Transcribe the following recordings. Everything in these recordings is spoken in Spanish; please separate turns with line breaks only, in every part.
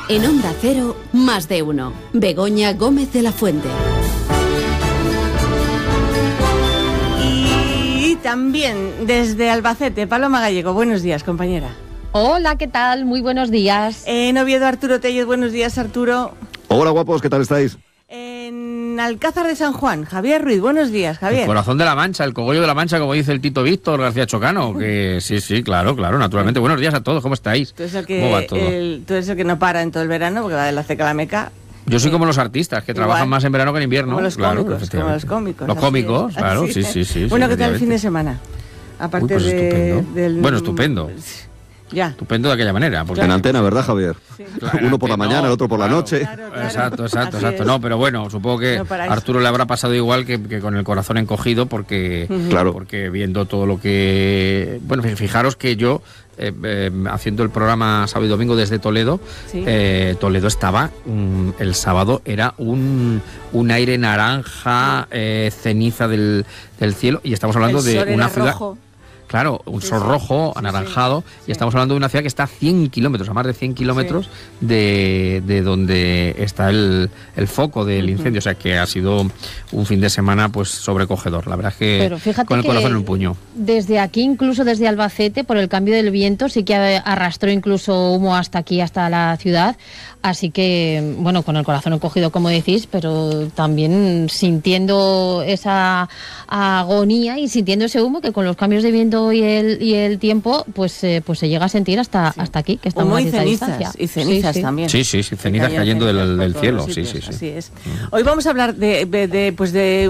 En Onda Cero, Más de Uno. Begoña Gómez de la Fuente.
Y también desde Albacete, Paloma Gallego. Buenos días, compañera.
Hola, ¿qué tal? Muy buenos días.
En Oviedo, Arturo Tellez. Buenos días, Arturo.
Hola, guapos, ¿qué tal estáis?
En Alcázar de San Juan, Javier Ruiz. Buenos días, Javier.
El corazón de la Mancha, el cogollo de la Mancha, como dice el Tito Víctor García Chocano, que sí, claro, naturalmente. Buenos días a todos, ¿cómo estáis?
Tú eres el que,
¿Cómo va todo?
tú eres el que no para en todo el verano, porque va de la ceca a la meca.
Yo soy como los artistas, que
igual
trabajan más en verano que en invierno.
Como los
claro,
cómicos, como los cómicos.
Los cómicos,
es.
claro,
Así
sí.
es. Bueno, ¿qué tal el fin de semana? Aparte
pues estupendo.
del...
Bueno, estupendo.
Ya.
Estupendo de aquella manera. Porque...
En antena, ¿verdad, Javier?
Sí.
Claro,
Uno por la mañana, el otro por la noche.
Claro.
Exacto.
Así es.
No, pero bueno, supongo que
No
a Arturo le habrá pasado igual que con el corazón encogido, porque,
Claro.
porque viendo todo lo que... Bueno, fijaros que yo, haciendo el programa sábado y domingo desde Toledo,
Sí.
Toledo estaba, el sábado era un aire naranja, ceniza del cielo, y estamos hablando
El
de
sol
una
era
ciudad...
rojo.
Claro, un sol rojo, anaranjado,
sí.
y estamos hablando de una ciudad que está a 100 kilómetros, a más de 100 kilómetros de donde está el foco del incendio. O sea que ha sido un fin de semana pues sobrecogedor. La verdad es que
Pero fíjate
con el
que
corazón en un puño.
Desde aquí, incluso desde Albacete, por el cambio del viento, sí que arrastró incluso humo hasta aquí, hasta la ciudad. Así que, bueno, con el corazón encogido, como decís, pero también sintiendo esa agonía y sintiendo ese humo que con los cambios de viento y el tiempo, pues se llega a sentir hasta aquí, que estamos
Humo
a
y
cierta
cenizas,
distancia.
y cenizas
Sí.
también.
Sí, cenizas
Que
cayendo
cenizas por
del
todos
cielo.
los
Sí.
sitios, así es. Hoy vamos a hablar de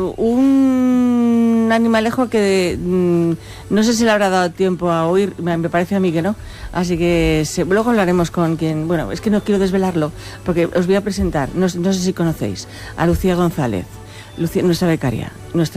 un animalejo que no sé si le habrá dado tiempo a oír, me parece a mí que no, así que luego hablaremos con quien, bueno, es que no quiero desvelarlo, porque os voy a presentar, no sé si conocéis, a Lucía González. Lucía, nuestra becaria,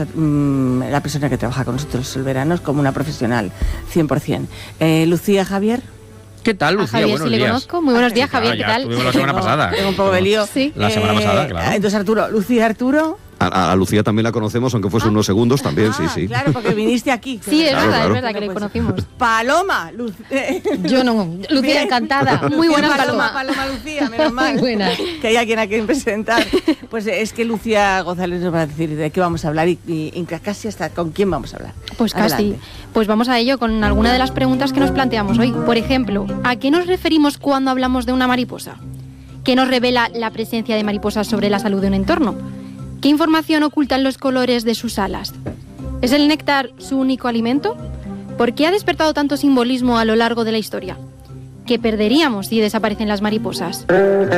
la persona que trabaja con nosotros el verano como una profesional 100%. Lucía, Javier.
¿Qué tal,
A
Lucía?
Javier
Buenos
sí le
días.
conozco. Muy buenos días,
Claro,
Javier, ¿qué
ya
tal?
estuvimos la semana pasada.
Tengo un poco de lío.
Sí.
La semana pasada, claro.
Entonces, Arturo, Lucía, Arturo.
A Lucía también la conocemos, aunque fuese unos segundos también, sí.
Claro, porque viniste aquí.
Sí, es
Claro,
verdad,
claro.
es verdad que le conocimos.
Paloma,
Yo no, Lucía,
Bien.
encantada.
Muy buena,
Paloma, Lucía, menos mal.
Muy buena.
Que hay alguien a quien presentar. Pues es que Lucía González nos va a decir de qué vamos a hablar y casi hasta con quién vamos a hablar.
Pues casi.
Adelante.
Pues vamos a ello con alguna de las preguntas que nos planteamos hoy. Por ejemplo, ¿a qué nos referimos cuando hablamos de una mariposa? ¿Qué nos revela la presencia de mariposas sobre la salud de un entorno? ¿Qué información ocultan los colores de sus alas? ¿Es el néctar su único alimento? ¿Por qué ha despertado tanto simbolismo a lo largo de la historia? ¿Qué perderíamos si desaparecen las mariposas?